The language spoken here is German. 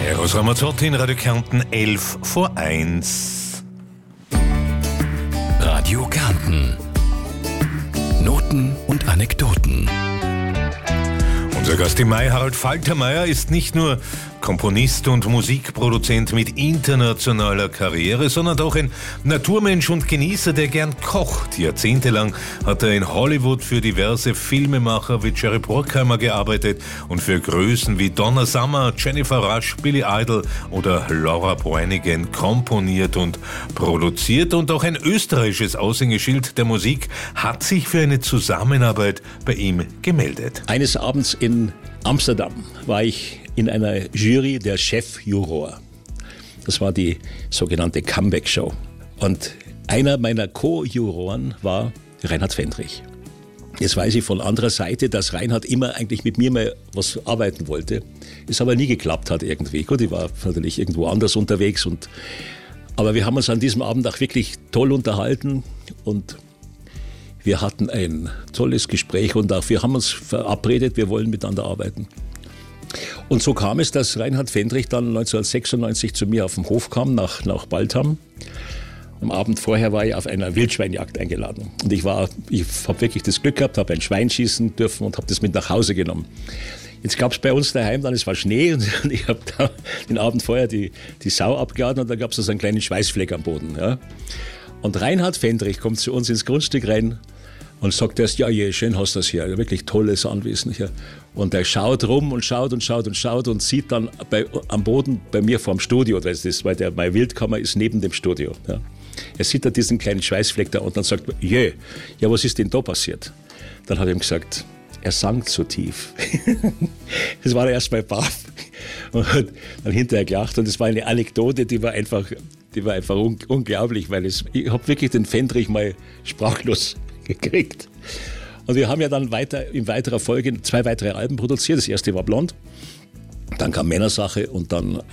Eros Ramazzotti in Radio Kärnten 11 vor 1. Radio Kärnten. Noten und Anekdoten. Unser Gast im Mai, Harald Faltermeier, ist nicht nur Komponist und Musikproduzent mit internationaler Karriere, sondern auch ein Naturmensch und Genießer, der gern kocht. Jahrzehntelang hat er in Hollywood für diverse Filmemacher wie Jerry Bruckheimer gearbeitet und für Größen wie Donna Summer, Jennifer Rush, Billy Idol oder Laura Branigan komponiert und produziert. Und auch ein österreichisches Aushängeschild der Musik hat sich für eine Zusammenarbeit bei ihm gemeldet. Eines Abends in Amsterdam war ich in einer Jury der Chefjuror. Das war die sogenannte Comeback-Show. Und einer meiner Co-Juroren war Reinhard Fendrich. Jetzt weiß ich von anderer Seite, dass Reinhard immer eigentlich mit mir mal was arbeiten wollte. Es aber nie geklappt hat irgendwie. Gut, ich war natürlich irgendwo anders unterwegs. Aber wir haben uns an diesem Abend auch wirklich toll unterhalten und wir hatten ein tolles Gespräch und auch wir haben uns verabredet, wir wollen miteinander arbeiten. Und so kam es, dass Reinhard Fendrich dann 1996 zu mir auf den Hof kam, nach Baltham. Am Abend vorher war ich auf einer Wildschweinjagd eingeladen. Und ich habe wirklich das Glück gehabt, habe ein Schwein schießen dürfen und habe das mit nach Hause genommen. Jetzt gab es bei uns daheim dann, es war Schnee und ich habe da den Abend vorher die Sau abgeladen und da gab es so einen kleinen Schweißfleck am Boden. Ja. Und Reinhard Fendrich kommt zu uns ins Grundstück rein und sagt erst, ja, schön hast du das hier, wirklich tolles Anwesen hier. Und er schaut rum und schaut und sieht dann am Boden bei mir vorm Studio, weil meine Wildkammer ist neben dem Studio. Ja. Er sieht da diesen kleinen Schweißfleck da und dann sagt er, ja, was ist denn da passiert? Dann hat er ihm gesagt, er sank zu tief. Das war erst mal baff. Und dann hinterher gelacht und das war eine Anekdote, die war einfach unglaublich, weil ich habe wirklich den Fendrich mal sprachlos gekriegt. Und wir haben ja dann in weiterer Folge 2 weitere Alben produziert. Das erste war Blond, dann kam Männersache und dann